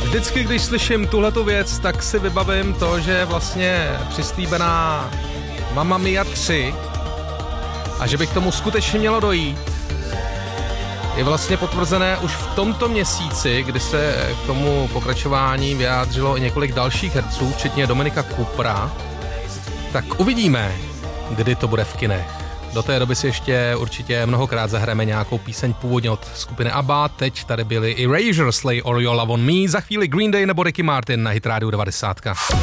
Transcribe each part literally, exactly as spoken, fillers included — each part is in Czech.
Vždycky, když slyším tuhletu věc, tak si vybavím to, že je vlastně přislíbená Mamma Mia tři a že by k tomu skutečně mělo dojít. Je vlastně potvrzené už v tomto měsíci, kdy se k tomu pokračování vyjádřilo i několik dalších herců, včetně Dominika Coopera. Tak uvidíme, kdy to bude v kinech. Do té doby si ještě určitě mnohokrát zahrajeme nějakou píseň původně od skupiny ABBA. Teď tady byli Erasure, Slay All Your Love on Me, za chvíli Green Day nebo Ricky Martin na Hit Radio devadesát.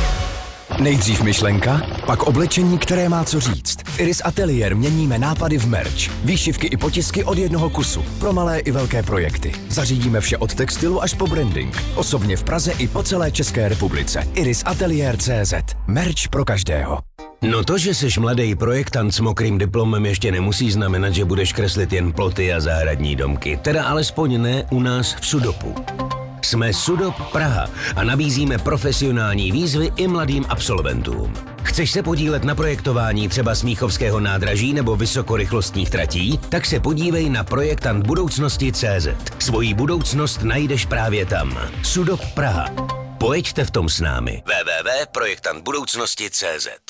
Nejdřív myšlenka, pak oblečení, které má co říct. V Iris Atelier měníme nápady v merch. Výšivky i potisky od jednoho kusu. Pro malé i velké projekty. Zařídíme vše od textilu až po branding. Osobně v Praze i po celé České republice. Iris Atelier tečka cé zet. Merch pro každého. No to, že jsi mladý projektant s mokrým diplomem, ještě nemusí znamenat, že budeš kreslit jen ploty a zahradní domky. Teda alespoň ne u nás v Sudopu. Jsme Sudop Praha a nabízíme profesionální výzvy i mladým absolventům. Chceš se podílet na projektování třeba Smíchovského nádraží nebo vysokorychlostních tratí? Tak se podívej na projektant budoucnosti tečka cé zet. Svoji budoucnost najdeš právě tam. Sudop Praha. Pojeďte v tom s námi. w w w tečka projektant budoucnosti tečka cé zet.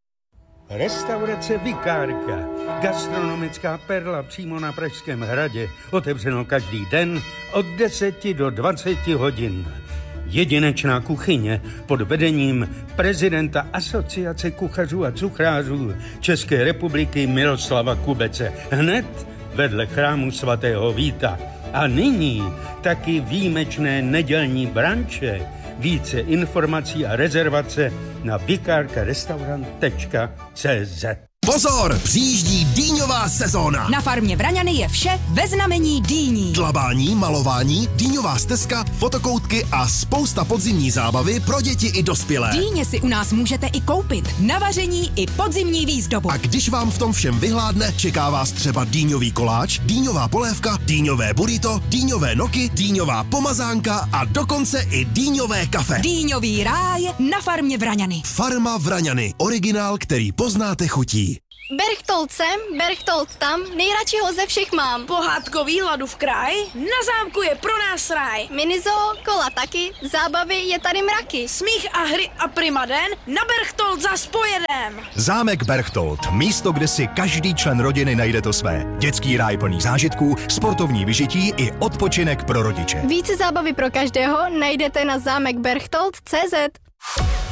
Restaurace Vikárka. Gastronomická perla přímo na Pražském hradě. Otevřeno každý den od deseti do dvaceti hodin. Jedinečná kuchyně pod vedením prezidenta Asociace kuchařů a cuchrářů České republiky Miroslava Kubece. Hned vedle chrámu svatého Víta. A nyní taky výjimečné nedělní branče. Více informací a rezervace na vikárkarestaurant tečka cé zet. Pozor, přijíždí dýňová sezóna. Na farmě Vraňany je vše ve znamení dýní. Dlabání, malování, dýňová stezka, fotokoutky a spousta podzimní zábavy pro děti i dospělé. Dýně si u nás můžete i koupit na vaření i podzimní výzdobu. A když vám v tom všem vyhládne, čeká vás třeba dýňový koláč, dýňová polévka, dýňové burrito, dýňové noky, dýňová pomazánka a dokonce i dýňové kafe. Dýňový ráj na farmě Vraňany. Farma Vraňany, originál, který poznáte chutí. Berchtold sem, Berchtold tam, nejradši ho ze všech mám. Pohádkový hladu v kraj, na zámku je pro nás ráj. Minizoo, kola taky, zábavy je tady mraky. Smích a hry a primaden, na Berchtold zas pojedem. Zámek Berchtold, místo, kde si každý člen rodiny najde to své. Dětský ráj plný zážitků, sportovní vyžití i odpočinek pro rodiče. Více zábavy pro každého najdete na zámek berchtold tečka cé zet.